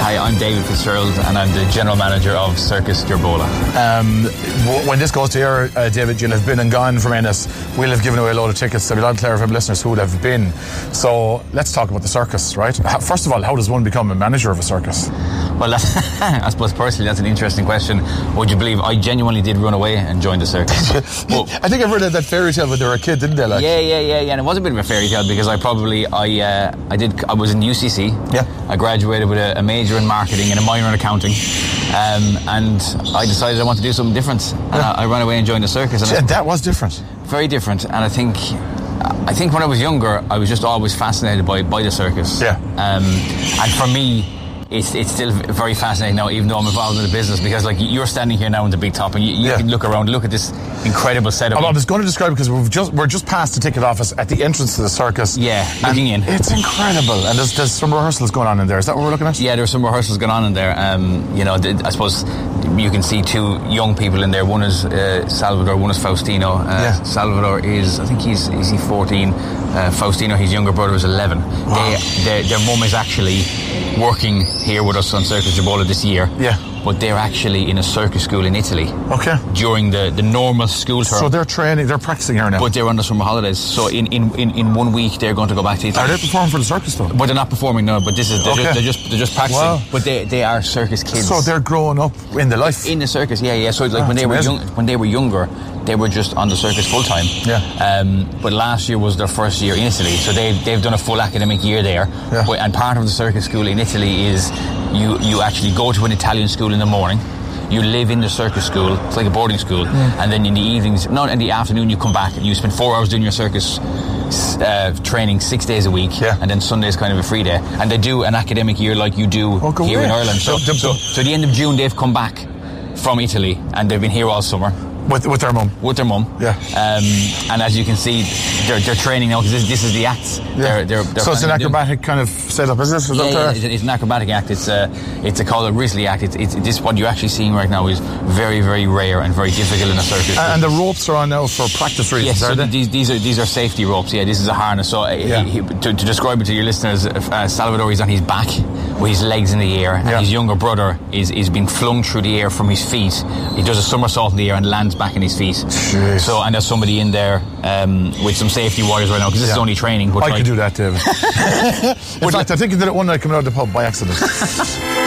Hi, I'm David Fitzgerald and I'm the General Manager of Circus Jerbola. When this goes to air, David, you'll have been and gone from Ennis. We'll have given away a load of tickets. There'll be a lot of Clare FM listeners who would have been. So let's talk about the circus, right? First of all, how does one become a manager of a circus? Well, I suppose personally that's an interesting question. Would you believe I genuinely did run away and join the circus? I think I've heard that fairy tale when they were a kid, didn't they? Like? Yeah. And it was a bit of a fairy tale because I was in UCC. Yeah. I graduated with a major in marketing and a minor in accounting. And I decided I wanted to do something different. And I ran away and joined the circus. And that was different. Very different. And I think when I was younger, I was just always fascinated by the circus. Yeah. And for me, it's still very fascinating now, even though I'm involved in the business, because like you're standing here now in the big top and you can look around, look at this incredible setup. I was going to describe it because we're just past the ticket office at the entrance to the circus. Yeah, looking in. It's incredible, and there's some rehearsals going on in there. Is that what we're looking at? Yeah, there's some rehearsals going on in there. I suppose you can see two young people in there. One is Salvador, one is Faustino. Salvador is, I think he's 14. Faustino, his younger brother, is 11. Wow. Their mum is actually working here with us on Circus Jerbola this year. Yeah. But they're actually in a circus school in Italy. Okay. During the normal school term. So they're practicing here now. But they're on the summer holidays. So in 1 week they're going to go back to Italy. Are they performing for the circus though? But they're not performing, no. But they're just practicing. Wow. But they are circus kids. So they're growing up in the life. In the circus, yeah. So like when they were younger, they were just on the circus full time. Yeah. But last year was their first year in Italy, so they've done a full academic year there. Yeah. And part of the circus school in Italy is you actually go to an Italian school in the morning. You live in the circus school. It's like a boarding school. And then in the evenings, in the afternoon, you come back and you spend 4 hours doing your circus training 6 days a week. Yeah. And then Sunday is kind of a free day. And they do an academic year like you do here in Ireland. So at the end of June, they've come back from Italy and they've been here all summer. With their mum. With their mum. Yeah. And as you can see, they're training now because this is the act. Yeah. They're so it's an acrobatic kind of setup, is this? It's an acrobatic act. It's a called a Risley act. This what you're actually seeing right now is very, very rare and very difficult in a circus. And the ropes are on now for practice reasons. Yes, so these are safety ropes. Yeah, this is a harness. So to describe it to your listeners, Salvador is on his back with his legs in the air, and his younger brother is being flung through the air from his feet. He does a somersault in the air and lands back in his feet. Jeez. So, and there's somebody in there with some safety wires right now because this is only training. I could do that, David. In fact, I think I did it one night coming out of the pub by accident.